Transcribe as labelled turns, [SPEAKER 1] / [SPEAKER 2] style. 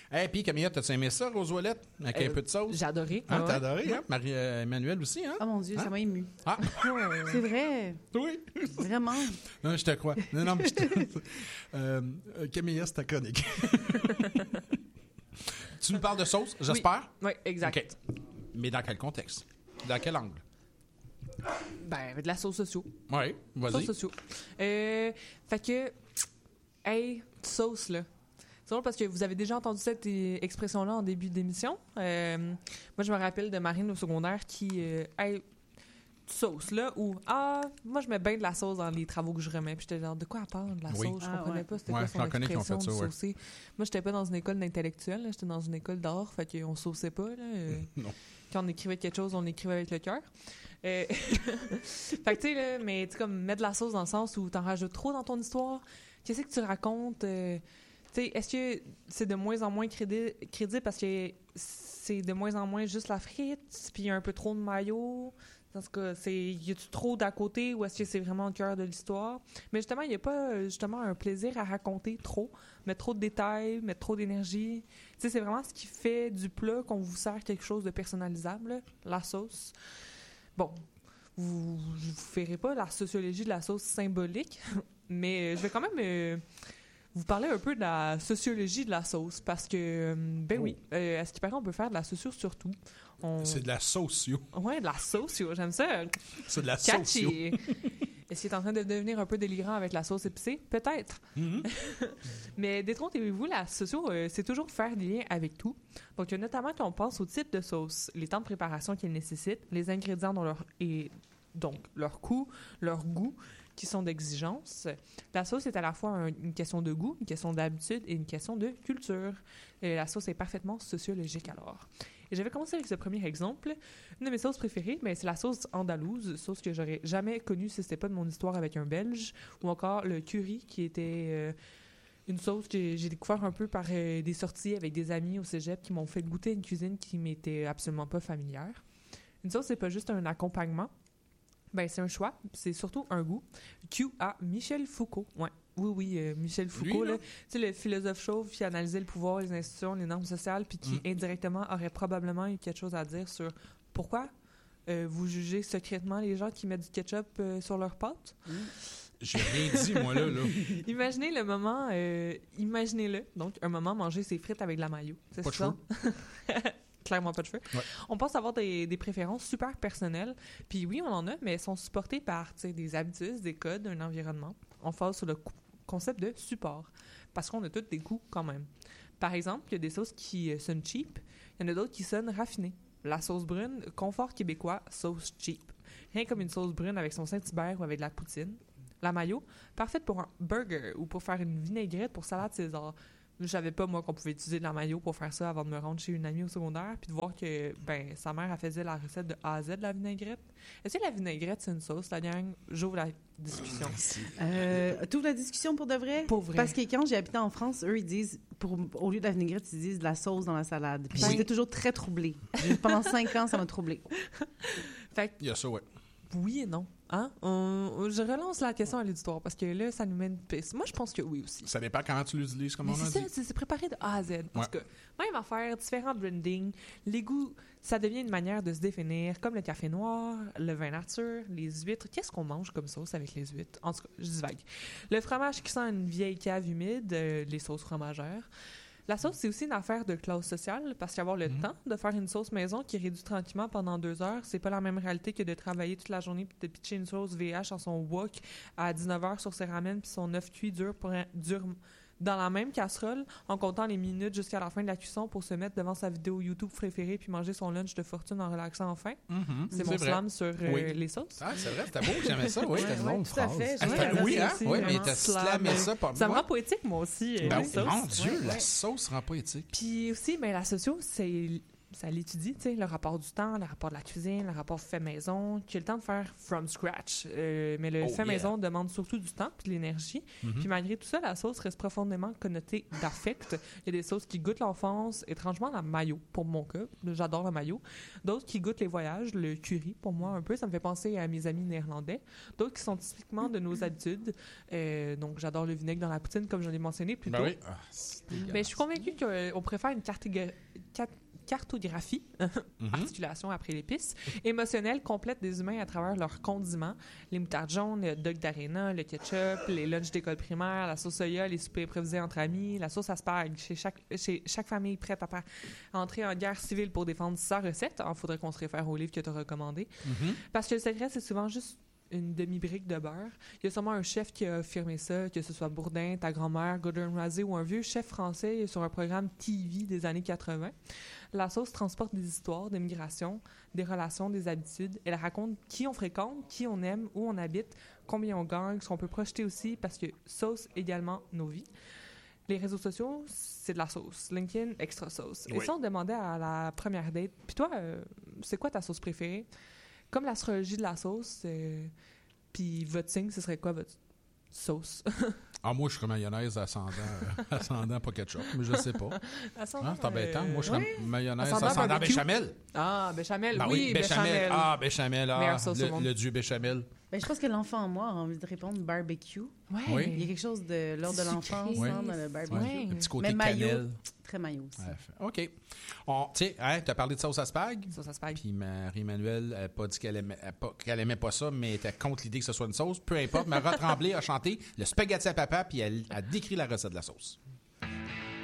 [SPEAKER 1] Hey, puis Camilla, t'as-tu aimé ça, Rose Ouellette, avec un peu de sauce?
[SPEAKER 2] J'ai adoré.
[SPEAKER 1] Hein,
[SPEAKER 2] Ouais.
[SPEAKER 1] t'as adoré, hein? Marie-Emmanuelle aussi, hein?
[SPEAKER 3] Oh mon Dieu, ça m'a ému.
[SPEAKER 1] Ah,
[SPEAKER 3] C'est vrai,
[SPEAKER 1] oui.
[SPEAKER 3] vraiment.
[SPEAKER 1] Non, je te crois. Non, mais Camilla, c'est ta chronique. Tu nous parles de sauce, j'espère?
[SPEAKER 2] Oui, exact.
[SPEAKER 1] OK. Mais dans quel contexte? Dans quel angle?
[SPEAKER 2] Ben, avec de la sauce socio.
[SPEAKER 1] Oui, vas-y.
[SPEAKER 2] Sauce socio. Fait que, hey, sauce, là. C'est drôle parce que vous avez déjà entendu cette expression-là en début d'émission. Moi, je me rappelle de Marine au secondaire qui, hey, sauce, là, ou moi, je mets bien de la sauce dans les travaux que je remets. Puis j'étais genre, de quoi elle parle, de la
[SPEAKER 1] Oui.
[SPEAKER 2] sauce? Je comprenais pas c'était
[SPEAKER 1] Ouais,
[SPEAKER 2] quoi son
[SPEAKER 1] j'en connais qui ont fait
[SPEAKER 2] expression
[SPEAKER 1] ça,
[SPEAKER 2] de saucer. Moi, j'étais pas dans une école d'intellectuel, là, j'étais dans une école d'art, fait qu'on sauçait pas, là.
[SPEAKER 1] Non.
[SPEAKER 2] Quand on écrivait quelque chose, on écrivait avec le cœur. Fait que, tu sais, là, mais tu comme mettre de la sauce dans le sens où t'en rajoutes trop dans ton histoire. Qu'est-ce que tu racontes? Tu sais, est-ce que c'est de moins en moins crédible parce que c'est de moins en moins juste la frite, puis il y a un peu trop de maillot? Dans ce cas, y a-tu trop d'à côté ou est-ce que c'est vraiment le cœur de l'histoire? Mais justement, il n'y a pas justement un plaisir à raconter trop, mettre trop de détails, mettre trop d'énergie. Tu sais, c'est vraiment ce qui fait du plat qu'on vous sert quelque chose de personnalisable, là, la sauce. Bon, vous ne verrez pas la sociologie de la sauce symbolique, mais je vais quand même vous parler un peu de la sociologie de la sauce, parce que, oui, à ce qui paraît, on peut faire de la socio sur tout.
[SPEAKER 1] C'est de la socio.
[SPEAKER 2] Ouais, de la socio, j'aime ça.
[SPEAKER 1] C'est de la
[SPEAKER 2] Catchy.
[SPEAKER 1] socio.
[SPEAKER 2] Est-ce qu'il est en train de devenir un peu délirant avec la sauce épicée? Peut-être.
[SPEAKER 1] Mm-hmm.
[SPEAKER 2] Mais détrompez-vous, la socio, c'est toujours faire des liens avec tout. Donc, notamment quand on pense au type de sauce, les temps de préparation qu'elle nécessite, les ingrédients donc leur coût, leur goût, qui sont d'exigence. La sauce est à la fois une question de goût, une question d'habitude et une question de culture. Et la sauce est parfaitement sociologique alors. Et j'avais commencé avec ce premier exemple. Une de mes sauces préférées, mais c'est la sauce andalouse, sauce que j'aurais jamais connue si c'était pas de mon histoire avec un Belge, ou encore le curry, qui était une sauce que j'ai découvert un peu par des sorties avec des amis au cégep qui m'ont fait goûter une cuisine qui m'était absolument pas familière. Une sauce, c'est pas juste un accompagnement. Ben, c'est un choix, c'est surtout un goût. Q à Michel Foucault. Ouais. Oui, Michel Foucault,
[SPEAKER 1] Lui, là?
[SPEAKER 2] tu sais, le philosophe chauve qui analysait le pouvoir, les institutions, les normes sociales, puis qui, indirectement, aurait probablement eu quelque chose à dire sur pourquoi vous jugez secrètement les gens qui mettent du ketchup sur leurs pâtes.
[SPEAKER 1] J'ai rien dit, moi, là.
[SPEAKER 2] Imaginez le moment, imaginez-le, donc, un moment manger ses frites avec de la mayo. C'est
[SPEAKER 1] Pas de
[SPEAKER 2] ça? Clairement pas de cheveux.
[SPEAKER 1] Ouais.
[SPEAKER 2] On pense avoir des préférences super personnelles. Puis oui, on en a, mais elles sont supportées par des habitudes, des codes, un environnement. On phase sur le concept de support, parce qu'on a tous des goûts quand même. Par exemple, il y a des sauces qui sonnent cheap, il y en a d'autres qui sonnent raffinées. La sauce brune, confort québécois, sauce cheap. Rien comme une sauce brune avec son Saint-Hubert ou avec de la poutine. La mayo, parfaite pour un burger ou pour faire une vinaigrette pour salade César. Je savais pas, moi, qu'on pouvait utiliser de la mayo pour faire ça avant de me rendre chez une amie au secondaire, puis de voir que, sa mère, elle faisait la recette de A à Z de la vinaigrette. Est-ce que la vinaigrette, c'est une sauce, la gang? J'ouvre la discussion.
[SPEAKER 3] T'ouvres la discussion pour de vrai?
[SPEAKER 2] Pour vrai.
[SPEAKER 3] Parce que quand j'ai habité en France, eux, ils disent, au lieu de la vinaigrette, ils disent de la sauce dans la salade. Puis j'étais toujours très troublée. Pendant 5 ans, ça m'a troublée.
[SPEAKER 2] Fait que,
[SPEAKER 1] Il y a ça, ouais.
[SPEAKER 2] oui et non. Hein? Je relance la question à l'auditoire parce que là, ça nous mène une piste. Moi, je pense que oui aussi.
[SPEAKER 1] Ça dépend comment tu l'utilises, comme
[SPEAKER 2] Mais
[SPEAKER 1] on a
[SPEAKER 2] c'est
[SPEAKER 1] dit.
[SPEAKER 2] ça, c'est préparé de A à Z. Parce que même affaire, différents branding, les goûts, ça devient une manière de se définir, comme le café noir, le vin nature, les huîtres. Qu'est-ce qu'on mange comme sauce avec les huîtres? En tout cas, je dis vague. Le fromage qui sent une vieille cave humide, les sauces fromagères. La sauce, c'est aussi une affaire de classe sociale, parce qu'avoir le temps de faire une sauce maison qui réduit tranquillement pendant 2 heures, c'est pas la même réalité que de travailler toute la journée puis de pitcher une sauce VH en son wok à 19h sur ses ramen puis son œuf cuit dur dans la même casserole en comptant les minutes jusqu'à la fin de la cuisson pour se mettre devant sa vidéo YouTube préférée puis manger son lunch de fortune en relaxant enfin. C'est mon slam sur les sauces.
[SPEAKER 1] Ah, c'est vrai, c'était beau, j'aimais ça, oui.
[SPEAKER 4] C'était une longue
[SPEAKER 3] tout à
[SPEAKER 4] phrase.
[SPEAKER 3] fait.
[SPEAKER 1] Oui, hein?
[SPEAKER 2] aussi,
[SPEAKER 1] Oui, mais
[SPEAKER 2] vraiment
[SPEAKER 1] t'as
[SPEAKER 2] slam.
[SPEAKER 1] slamé ça par
[SPEAKER 2] Ça me rend poétique, moi aussi, les sauces.
[SPEAKER 1] Mon Dieu, la sauce rend poétique.
[SPEAKER 2] Puis aussi, la socio, c'est ça l'étudie, tu sais, le rapport du temps, le rapport de la cuisine, le rapport fait maison. Tu as le temps de faire from scratch. Mais le fait maison demande surtout du temps puis de l'énergie. Puis malgré tout ça, la sauce reste profondément connotée d'affect. Il y a des sauces qui goûtent l'enfance, étrangement la mayo, pour mon cas. J'adore la mayo. D'autres qui goûtent les voyages, le curry, pour moi, un peu. Ça me fait penser à mes amis néerlandais. D'autres qui sont typiquement de nos habitudes. Donc, j'adore le vinaigre dans la poutine, comme je l'ai mentionné plus tôt.
[SPEAKER 1] Ben oui.
[SPEAKER 2] Mais je suis convaincue qu'on préfère une cartographie, articulation après l'épice, émotionnelle complète des humains à travers leurs condiments, les moutardes jaunes, le dog d'arena, le ketchup, les lunchs d'école primaire, la sauce soya, les soupers improvisés entre amis, la sauce asperge chez chaque famille prête à entrer en guerre civile pour défendre sa recette. Il faudrait qu'on se réfère au livre que tu as recommandé. Parce que le secret, c'est souvent juste une demi-brique de beurre. Il y a sûrement un chef qui a affirmé ça, que ce soit Bourdin, ta grand-mère, Gordon Ramsay ou un vieux chef français sur un programme TV des années 80. La sauce transporte des histoires, des migrations, des relations, des habitudes. Elle raconte qui on fréquente, qui on aime, où on habite, combien on gagne, ce qu'on peut projeter aussi, parce que sauce également nos vies. Les réseaux sociaux, c'est de la sauce. LinkedIn, extra sauce.
[SPEAKER 1] Oui.
[SPEAKER 2] Et ça, on demandait à la première date. Puis toi, c'est quoi ta sauce préférée? Comme l'astrologie de la sauce, puis votre signe, ce serait quoi votre sauce?
[SPEAKER 1] Moi, je serais mayonnaise ascendant pas ketchup, mais je sais pas.
[SPEAKER 2] Ascendant,
[SPEAKER 1] C'est embêtant. Moi, je serais mayonnaise
[SPEAKER 2] Ascendant
[SPEAKER 1] ascendant
[SPEAKER 2] barbecue.
[SPEAKER 1] béchamel.
[SPEAKER 2] Ah, béchamel,
[SPEAKER 1] Ben
[SPEAKER 2] oui, béchamel.
[SPEAKER 1] Béchamel.
[SPEAKER 2] Meilleure sauce au monde.
[SPEAKER 1] Le dieu béchamel.
[SPEAKER 3] Ben, je pense que l'enfant en moi a envie de répondre barbecue.
[SPEAKER 2] Ouais.
[SPEAKER 1] Oui.
[SPEAKER 3] Il y a quelque chose de l'ordre de l'enfance
[SPEAKER 2] Sucré.
[SPEAKER 3] dans le barbecue.
[SPEAKER 2] Ouais.
[SPEAKER 1] Le petit côté
[SPEAKER 3] Mais mayo,
[SPEAKER 1] cannelle.
[SPEAKER 3] très mayo aussi.
[SPEAKER 1] Ouais, OK. Tu sais, tu as parlé de sauce à spag.
[SPEAKER 2] Sauce à spag.
[SPEAKER 1] Puis Marie-Emmanuelle n'a pas dit qu'elle aimait pas ça, mais était contre l'idée que ce soit une sauce. Peu importe, Marie Tremblay a chanté le spaghetti à papa, puis elle a décrit la recette de la sauce.